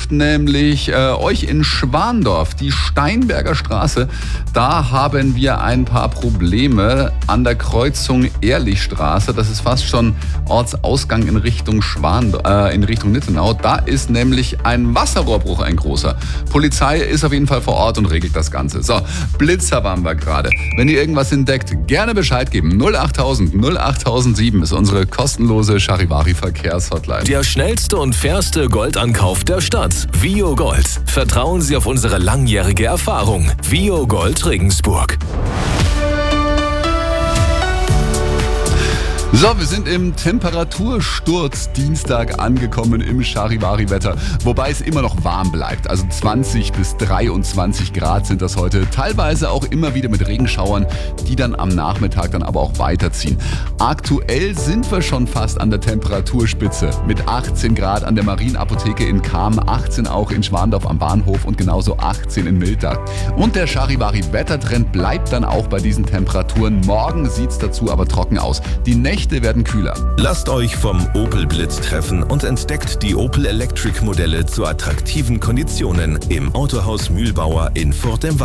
betrifft nämlich euch in Schwandorf, die Steinberger Straße. Da haben wir ein paar Probleme an der Kreuzung Ehrlichstraße. Das ist fast schon Ortsausgang in Richtung in Richtung Nittenau. Da ist nämlich ein Wasserrohrbruch, ein großer. Polizei ist auf jeden Fall vor Ort und regelt das Ganze. So, Blitzer waren wir gerade. Wenn ihr irgendwas entdeckt, gerne Bescheid geben. 08000 08007 ist unsere kostenlose Charivari-Verkehrshotline. Der schnellste und fairste Goldankauf der Stadt. Vio Gold. Vertrauen Sie auf unsere langjährige Erfahrung. Vio Gold Regensburg. So, wir sind im Temperatursturz Dienstag angekommen im Charivari-Wetter, wobei es immer noch warm bleibt. Also 20 bis 23 Grad sind das heute, teilweise auch immer wieder mit Regenschauern, die dann am Nachmittag dann aber auch weiterziehen. Aktuell sind wir schon fast an der Temperaturspitze mit 18 Grad an der Marienapotheke in Cham, 18 auch in Schwandorf am Bahnhof und genauso 18 in Miltach. Und der Charivari-Wettertrend bleibt dann auch bei diesen Temperaturen. Morgen sieht's dazu aber trocken aus. Die Nächte werden kühler. Lasst euch vom Opel Blitz treffen und entdeckt die Opel Electric Modelle zu attraktiven Konditionen im Autohaus Mühlbauer in Furt im Wald.